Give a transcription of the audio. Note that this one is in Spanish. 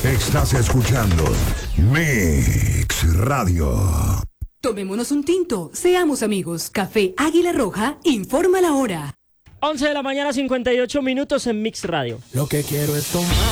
Estás escuchando Mix Radio. Tomémonos un tinto, seamos amigos. Café Águila Roja informa la hora. 11 de la mañana, 58 minutos en Mix Radio. Lo que quiero es tomar